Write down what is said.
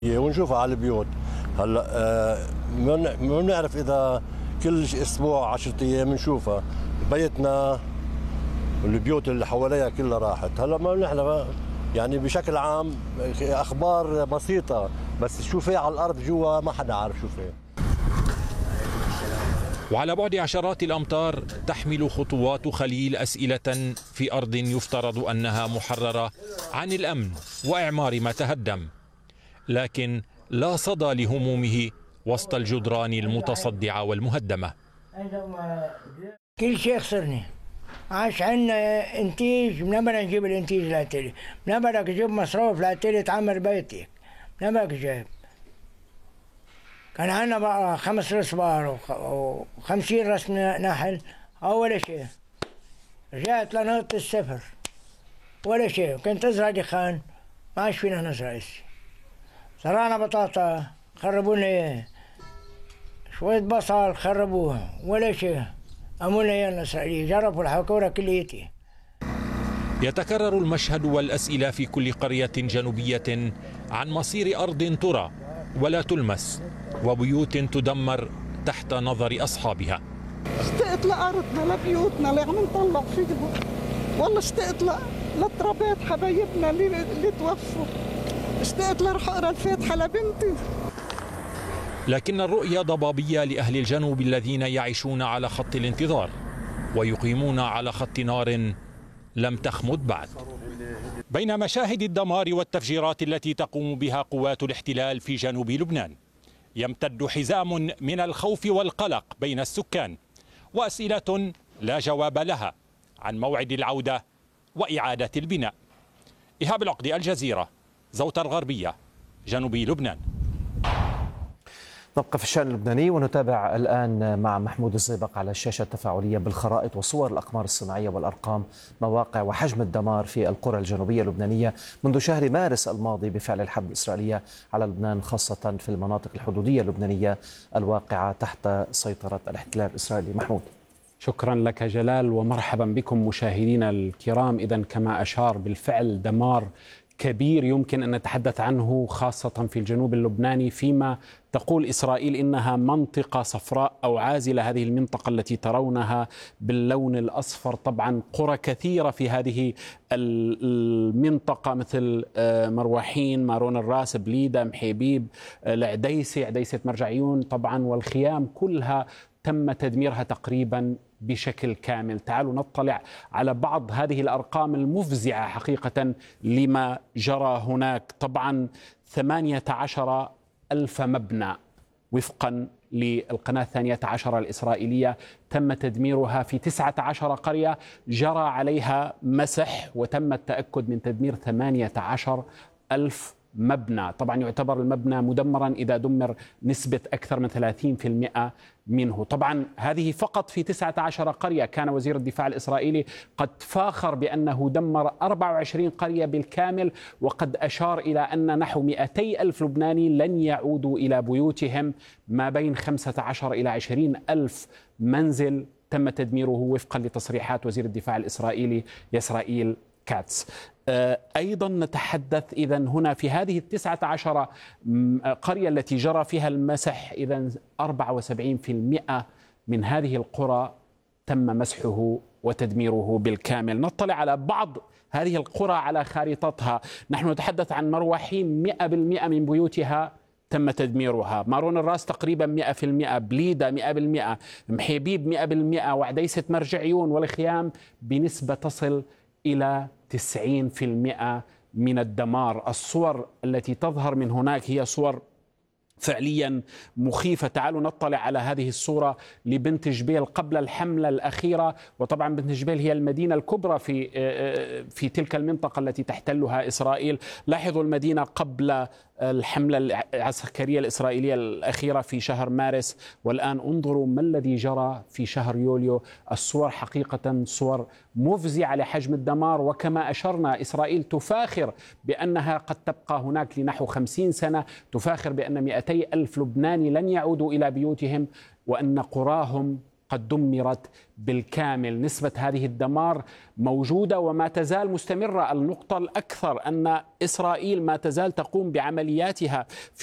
ونشوفها على البيوت. هلا ما بنعرف اذا كل اسبوع 10 ايام بنشوفها. بيتنا والبيوت اللي حواليها كلها راحت. هلا ما نحن يعني بشكل عام اخبار بسيطه، بس شو في على الارض جوا ما حدا عارف شو في. وعلى بعد عشرات الأمتار تحمل خطوات خليل أسئلة في أرض يفترض أنها محررة عن الأمن وإعمار ما تهدم، لكن لا صدى لهمومه وسط الجدران المتصدعة والمهدمة. كل شيء خسرني. عاش عنا انتاج، بنبرا نجيب الانتاج لاتلي، بنبرا نجيب مصروف لاتلي تعمر بيتك، بنبرا جايب. كان عنا بقى 5 رصبار و50 راس نحل أو ولا شيء. رجعت لنقطة الصفر ولا شيء. كنت أزرع دخان، ما عادش فينا نزرع هسه. زرعنا بطاطا خربوا لنا، شوية بصل خربوها ولا شيء. أمونا يا الإسرائيلية جربوا الحكورة كليتي. يتكرر المشهد والأسئلة في كل قرية جنوبية عن مصير أرض ترى ولا تلمس، وبيوت تدمر تحت نظر أصحابها. اشتقت لأرضنا لبيوتنا اللي عم نطلع فيها، والله اشتقت لترابات حبايبنا اللي توفوا، اشتقت لروح أقرأ الفاتحة لبنتي. لكن الرؤية ضبابية لأهل الجنوب الذين يعيشون على خط الانتظار ويقيمون على خط نار لم تخمد بعد. بين مشاهد الدمار والتفجيرات التي تقوم بها قوات الاحتلال في جنوب لبنان يمتد حزام من الخوف والقلق بين السكان، وأسئلة لا جواب لها عن موعد العودة وإعادة البناء. إيهاب العقدي، الجزيرة، زوطة الغربية، جنوب لبنان. نبقى في الشأن اللبناني ونتابع الآن مع محمود الزيبق على الشاشة التفاعلية بالخرائط وصور الأقمار الصناعية والأرقام مواقع وحجم الدمار في القرى الجنوبية اللبنانية منذ شهر مارس الماضي بفعل الحرب الإسرائيلية على لبنان، خاصة في المناطق الحدودية اللبنانية الواقعة تحت سيطرة الاحتلال الإسرائيلي. محمود. شكرا لك جلال ومرحبا بكم مشاهدينا الكرام. إذن كما أشار بالفعل دمار كبير يمكن أن نتحدث عنه خاصة في الجنوب اللبناني، فيما تقول إسرائيل إنها منطقة صفراء أو عازلة. هذه المنطقة التي ترونها باللون الأصفر، طبعا قرى كثيرة في هذه المنطقة مثل مروحين، مارون الراس، بليدة، محيبيب، العديسة، عديسة مرجعيون طبعا، والخيام، كلها تم تدميرها تقريبا بشكل كامل. تعالوا نطلع على بعض هذه الأرقام المفزعة حقيقة لما جرى هناك. طبعا 18,000 مبنى وفقا للقناة 12 الإسرائيلية تم تدميرها في 19 قرية جرى عليها مسح، وتم التأكد من تدمير 18,000 مبنى. طبعا يعتبر المبنى مدمرا إذا دمر نسبة أكثر من 30% منه. طبعا هذه فقط في 19 قرية. كان وزير الدفاع الإسرائيلي قد فاخر بأنه دمر 24 قرية بالكامل، وقد أشار إلى أن نحو 200,000 لبناني لن يعودوا إلى بيوتهم. ما بين 15 إلى 20,000 منزل تم تدميره وفقا لتصريحات وزير الدفاع الإسرائيلي إسرائيل كاتس. أيضا نتحدث إذن هنا في هذه 19 قرية التي جرى فيها المسح، إذن 74% من هذه القرى تم مسحه وتدميره بالكامل. نطلع على بعض هذه القرى على خارطتها. نحن نتحدث عن مروحين 100% من بيوتها تم تدميرها، مارون الراس تقريبا 100%، بليدة 100%، محيبيب 100%، وعديسة مرجعيون والخيام بنسبة تصل إلى 90% من الدمار. الصور التي تظهر من هناك هي صور فعليا مخيفة. تعالوا نطلع على هذه الصورة لبنت جبيل قبل الحملة الأخيرة، وطبعا بنت جبيل هي المدينة الكبرى في تلك المنطقة التي تحتلها إسرائيل. لاحظوا المدينة قبل الحملة العسكرية الإسرائيلية الأخيرة في شهر مارس، والآن انظروا ما الذي جرى في شهر يوليو. الصور حقيقة صور مفزعة لحجم الدمار. وكما أشرنا، إسرائيل تفاخر بأنها قد تبقى هناك لنحو 50 سنة، تفاخر بأن 200,000 لبناني لن يعودوا إلى بيوتهم، وأن قراهم قد دمرت بالكامل. نسبة هذه الدمار موجودة وما تزال مستمرة. النقطة الأكثر أن إسرائيل ما تزال تقوم بعملياتها